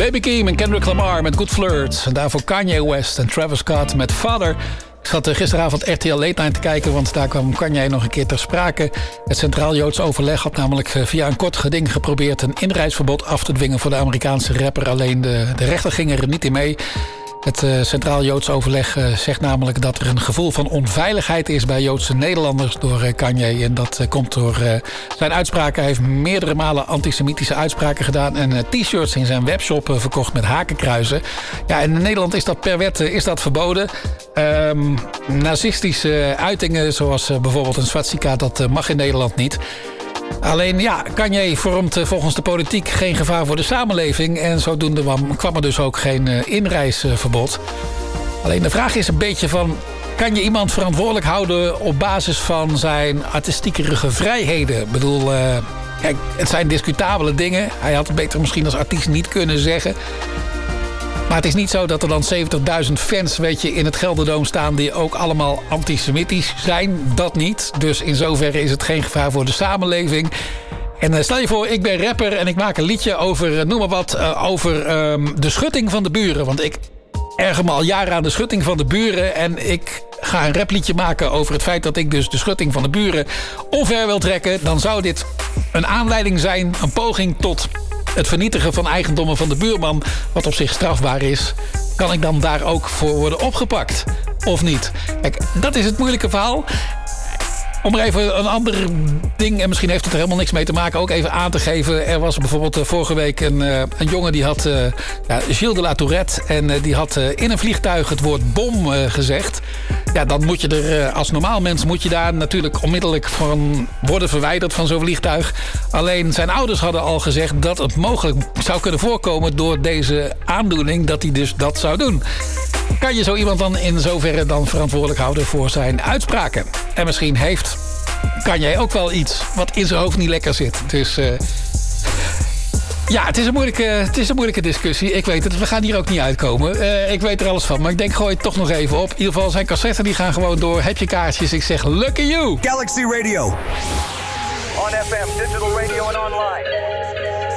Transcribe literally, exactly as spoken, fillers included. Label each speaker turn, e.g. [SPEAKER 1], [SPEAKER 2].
[SPEAKER 1] Baby Keem en Kendrick Lamar met Good Flirt. En daarvoor Kanye West en Travis Scott met Father. Ik zat gisteravond R T L Late Night te kijken, want daar kwam Kanye nog een keer ter sprake. Het Centraal Joods Overleg had namelijk via een kort geding geprobeerd een inreisverbod af te dwingen voor de Amerikaanse rapper. Alleen de, de rechter ging er niet in mee. Het uh, Centraal Joods Overleg uh, zegt namelijk dat er een gevoel van onveiligheid is bij Joodse Nederlanders door uh, Kanye. En dat uh, komt door uh, zijn uitspraken. Hij heeft meerdere malen antisemitische uitspraken gedaan en uh, t-shirts in zijn webshop uh, verkocht met hakenkruizen. Ja, en in Nederland is dat per wet uh, is dat verboden. Um, nazistische uitingen zoals uh, bijvoorbeeld een swastika, dat uh, mag in Nederland niet. Alleen ja, Kanye vormt volgens de politiek geen gevaar voor de samenleving. En zodoende kwam er dus ook geen uh, inreisverbod. Alleen de vraag is een beetje van, kan je iemand verantwoordelijk houden op basis van zijn artistiekerige vrijheden? Ik bedoel, uh, kijk, het zijn discutabele dingen. Hij had het beter misschien als artiest niet kunnen zeggen. Maar het is niet zo dat er dan zeventigduizend fans, weet je, in het Gelderdoom staan die ook allemaal antisemitisch zijn. Dat niet. Dus in zoverre is het geen gevaar voor de samenleving. En uh, stel je voor, ik ben rapper en ik maak een liedje over, uh, noem maar wat, uh, over um, de schutting van de buren. Want ik erger me al jaren aan de schutting van de buren. En ik ga een rapliedje maken over het feit dat ik dus de schutting van de buren omver wil trekken. Dan zou dit een aanleiding zijn, een poging tot het vernietigen van eigendommen van de buurman, wat op zich strafbaar is. Kan ik dan daar ook voor worden opgepakt? Of niet? Kijk, dat is het moeilijke verhaal. Om er even een ander ding, en misschien heeft het er helemaal niks mee te maken, ook even aan te geven. Er was bijvoorbeeld uh, vorige week een, uh, een jongen die had, uh, ja, Gilles de La Tourette, en uh, die had uh, in een vliegtuig het woord bom uh, gezegd. Ja, dan moet je er uh, als normaal mens moet je daar natuurlijk onmiddellijk van worden verwijderd van zo'n vliegtuig. Alleen zijn ouders hadden al gezegd dat het mogelijk zou kunnen voorkomen door deze aandoening, dat hij dus dat zou doen. Kan je zo iemand dan in zoverre dan verantwoordelijk houden voor zijn uitspraken? En misschien heeft kan jij ook wel iets wat in zijn hoofd niet lekker zit. Dus uh, ja, het is, een moeilijke, het is een moeilijke discussie. Ik weet het, we gaan hier ook niet uitkomen. Uh, ik weet er alles van, maar ik denk gooi het toch nog even op. In ieder geval zijn cassetten die gaan gewoon door. Heb je kaartjes? Ik zeg lucky you!
[SPEAKER 2] Galaxy Radio. On F M, digital radio en online.